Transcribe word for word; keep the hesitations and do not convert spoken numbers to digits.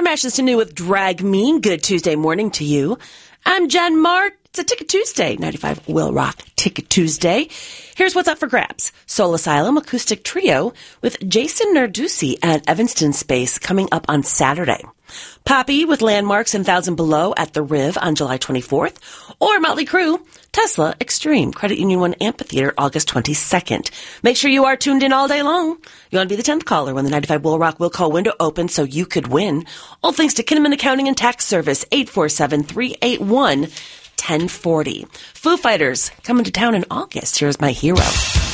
Mashes to New with Drag Me. Good Tuesday morning to you. I'm Jen Mart. It's a Ticket Tuesday, ninety-five Will Rock Ticket Tuesday. Here's what's up for grabs. Soul Asylum acoustic trio with Jason Narducci at Evanston Space coming up on Saturday. Poppy with Landmarks and Thousand Below at the Riv on July twenty-fourth. Or Motley Crue, Tesla Extreme, Credit Union One Amphitheater, August twenty-second. Make sure you are tuned in all day long. You want to be the tenth caller when the ninety-five Will Rock will call window opens so you could win. All thanks to Kinnaman Accounting and Tax Service, eight four seven, three eight one, one zero four zero. Foo Fighters coming to town in August. Here's My Hero.